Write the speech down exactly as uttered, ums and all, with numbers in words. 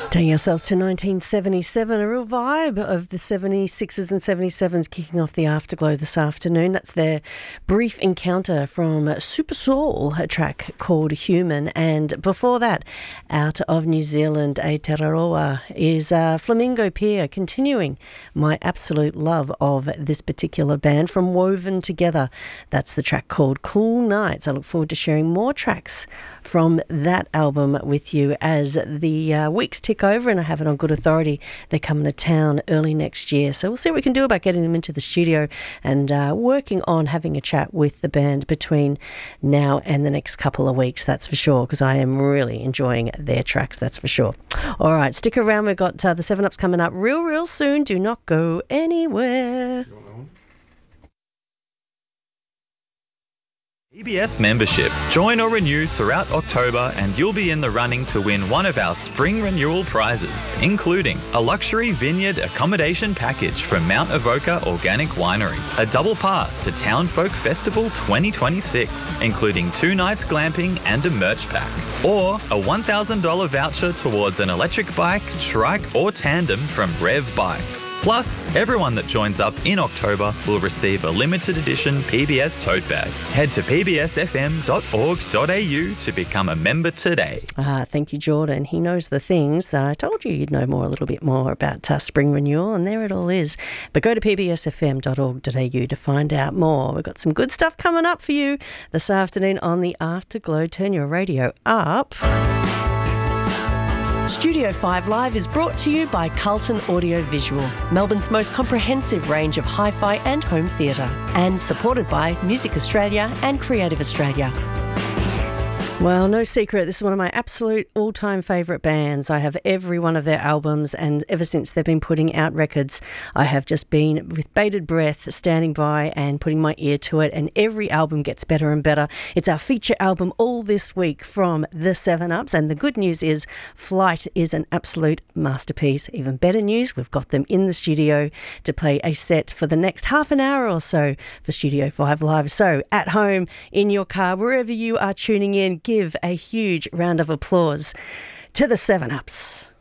Taking ourselves to nineteen seventy-seven, a real vibe of the seventy-sixes and seventy-sevens kicking off the Afterglow this afternoon. That's their brief encounter from Super Soul, a track called Human. And before that, out of New Zealand, Aotearoa is uh, Flamingo Pier, continuing my absolute love of this particular band from Woven Together. That's the track called Cool Nights. I look forward to sharing more tracks from that album with you as the uh, weeks tick over, and I have it on good authority. They're coming to town early next year, so we'll see what we can do about getting them into the studio and uh, working on having a chat with the band between now and the next couple of weeks, that's for sure, because I am really enjoying their tracks, that's for sure. All right, stick around. We've got uh, the seven ups coming up real, real soon. Do not go anywhere. P B S membership. Join or renew throughout October and you'll be in the running to win one of our spring renewal prizes, including a luxury vineyard accommodation package from Mount Avoca Organic Winery, a double pass to Town Folk Festival twenty twenty-six, including two nights glamping and a merch pack, or a one thousand dollars voucher towards an electric bike, trike or tandem from Rev Bikes. Plus, everyone that joins up in October will receive a limited edition P B S tote bag. Head to p b s f m dot org dot a u to become a member today. Ah, thank you, Jordan. He knows the things. Uh, I told you you'd know more, a little bit more about uh, spring renewal, and there it all is. But go to p b s f m dot org dot a u to find out more. We've got some good stuff coming up for you this afternoon on the Afterglow. Turn your radio up. Studio five Live is brought to you by Carlton Audio Visual, Melbourne's most comprehensive range of hi-fi and home theatre, and supported by Music Australia and Creative Australia. Well, no secret, this is one of my absolute all-time favourite bands. I have every one of their albums, and ever since they've been putting out records, I have just been with bated breath standing by and putting my ear to it, and every album gets better and better. It's our feature album all this week from the seven ups, and the good news is Flight is an absolute masterpiece. Even better news, we've got them in the studio to play a set for the next half an hour or so for Studio five Live. So at home, in your car, wherever you are tuning in, give a huge round of applause to the seven ups.